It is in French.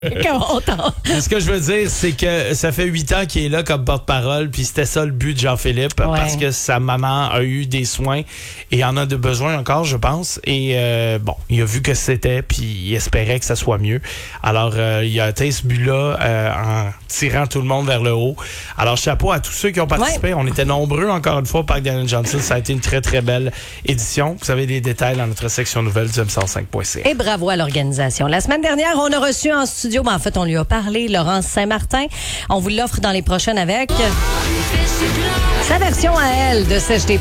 Ce que je veux dire, c'est que ça fait 8 ans qu'il est là comme porte-parole, puis c'était ça le but de Jean-Philippe, parce que sa maman a eu des soins et en a de besoin encore, je pense. Et il a vu que c'était, puis il espérait que ça soit mieux. Alors, il a atteint ce but-là en tirant tout le monde vers le haut. Alors, chapeau à tous ceux qui ont participé. On était nombreux, encore une fois, au Parc Daniel Johnson. Ça a été une très, très belle édition. Vous avez les détails dans notre section nouvelle du M105.ca. Et bravo à l'organisation. La semaine dernière, on a reçu en studio, en fait, on lui a parlé, Laurence Saint-Martin. On vous l'offre dans les prochaines avec sa version à elle de Sèche tes